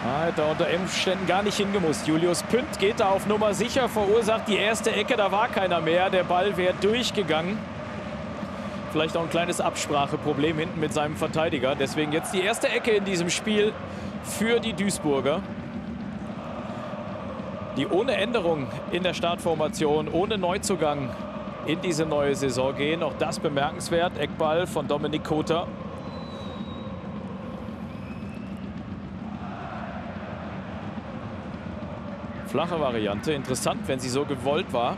Hätte unter Umständen gar nicht hingemusst. Julius Pünd geht da auf Nummer sicher, verursacht die erste Ecke, da war keiner mehr. Der Ball wäre durchgegangen. Vielleicht auch ein kleines Abspracheproblem hinten mit seinem Verteidiger. Deswegen jetzt die erste Ecke in diesem Spiel für die Duisburger. Die ohne Änderung in der Startformation, ohne Neuzugang in diese neue Saison gehen. Auch das bemerkenswert. Eckball von Dominik Kota. Flache Variante. Interessant, wenn sie so gewollt war.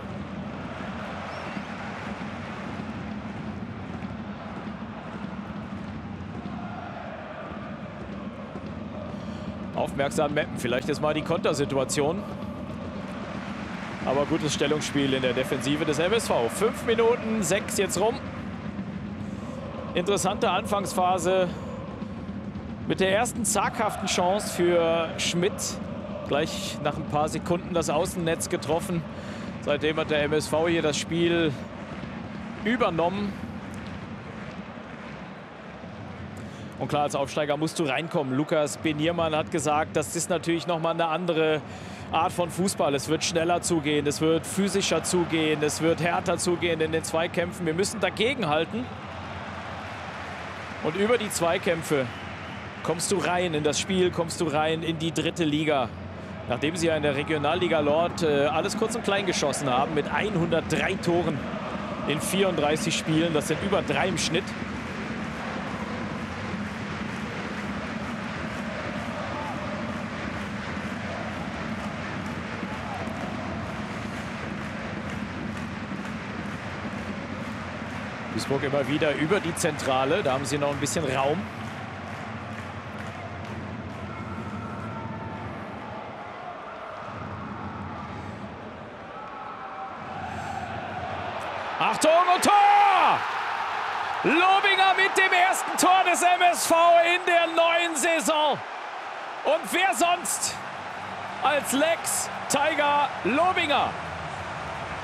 Aufmerksam mappen. Vielleicht ist mal die Kontersituation. Aber gutes Stellungsspiel in der Defensive des MSV. 5 Minuten 6 jetzt rum. Interessante Anfangsphase mit der ersten zaghaften Chance für Schmidt. Gleich nach ein paar Sekunden das Außennetz getroffen. Seitdem hat der MSV hier das Spiel übernommen. Und klar, als Aufsteiger musst du reinkommen. Lukas Beniermann hat gesagt, das ist natürlich noch mal eine andere Art von Fußball. Es wird schneller zugehen, es wird physischer zugehen, es wird härter zugehen in den Zweikämpfen. Wir müssen dagegenhalten. Und über die Zweikämpfe kommst du rein in das Spiel, kommst du rein in die 3. Liga. Nachdem sie ja in der Regionalliga Nord alles kurz und klein geschossen haben mit 103 Toren in 34 Spielen. Das sind über 3 im Schnitt. Duisburg immer wieder über die Zentrale. Da haben sie noch ein bisschen Raum. Achtung und Tor! Lobinger mit dem ersten Tor des MSV in der neuen Saison. Und wer sonst als Lex Tiger Lobinger?